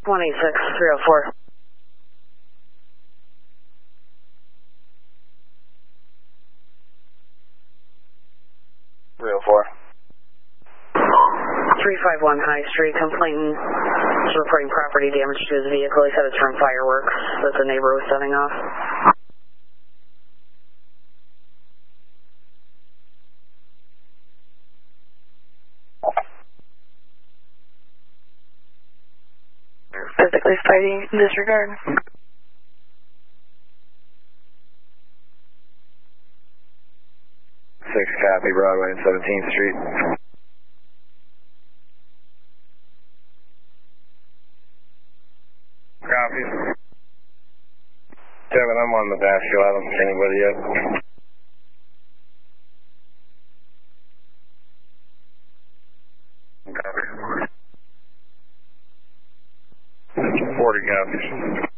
186, 304. .304. 351 High Street, complainant is reporting property damage to his vehicle. He said it's from fireworks that the neighbor was setting off. Physically fighting, disregard. 6 copy, Broadway and 17th Street. Copy. 7, I'm on the basket. I don't see anybody yet. Copy. 40 copies.